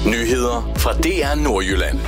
Nyheder fra DR Nordjylland.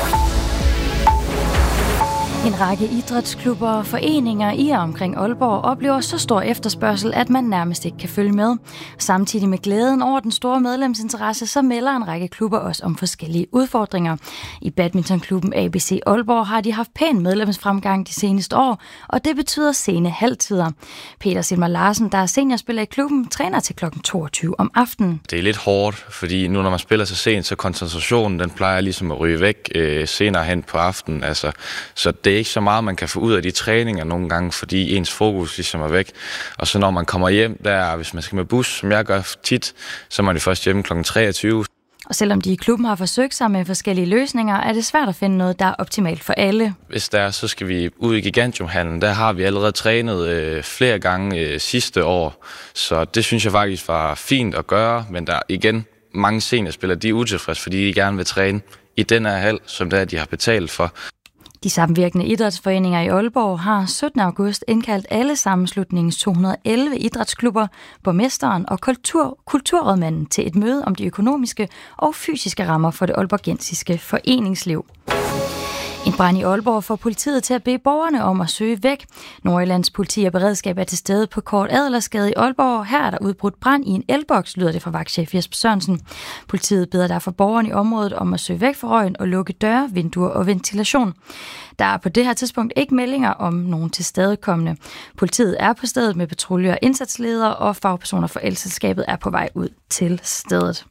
En række idrætsklubber og foreninger i og omkring Aalborg oplever så stor efterspørgsel, at man nærmest ikke kan følge med. Samtidig med glæden over den store medlemsinteresse, så melder en række klubber også om forskellige udfordringer. I badmintonklubben ABC Aalborg har de haft pæn medlemsfremgang de seneste år, og det betyder sene halvtider. Peter Silmer Larsen, der er seniorspiller i klubben, træner til kl. 22 om aftenen. Det er lidt hårdt, fordi nu når man spiller så sent, så koncentrationen den plejer ligesom at ryge væk senere hen på aftenen. Så det er ikke så meget, man kan få ud af de træninger nogle gange, fordi ens fokus ligesom er væk. Og så når man kommer hjem, hvis man skal med bus, som jeg gør tit, så er man jo først hjemme kl. 23. Og selvom de i klubben har forsøgt sig med forskellige løsninger, er det svært at finde noget, der er optimalt for alle. Hvis der er, så skal vi ud i Gigantiumhallen. Der har vi allerede trænet flere gange sidste år, så det synes jeg faktisk var fint at gøre, men der igen mange seniorspillere, de er utilfredse, fordi de gerne vil træne i den her hal, som de har betalt for. De samvirkende idrætsforeninger i Aalborg har 17. august indkaldt alle sammenslutningens 211 idrætsklubber, borgmesteren og kulturrådmanden til et møde om de økonomiske og fysiske rammer for det aalborgensiske foreningsliv. En brand i Aalborg får politiet til at bede borgerne om at søge væk. Nordjyllands politi og beredskab er til stede på Kort Adlersgade i Aalborg. Her er der udbrudt brand i en elboks, lyder det fra vagtchef Jesper Sørensen. Politiet beder derfor borgerne i området om at søge væk fra røgen og lukke døre, vinduer og ventilation. Der er på det her tidspunkt ikke meldinger om nogen tilskadekomne. Politiet er på stedet med patruljer og indsatsledere, og fagpersoner for elselskabet er på vej ud til stedet.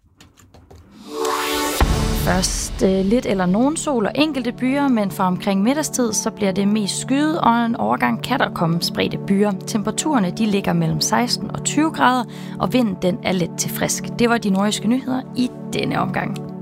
Først lidt eller nogen sol og enkelte byer, men fra omkring middagstid, så bliver det mest skyet, og en overgang kan der komme spredte byer. Temperaturerne de ligger mellem 16 og 20 grader, og vinden den er let til frisk. Det var de nordjyske nyheder i denne omgang.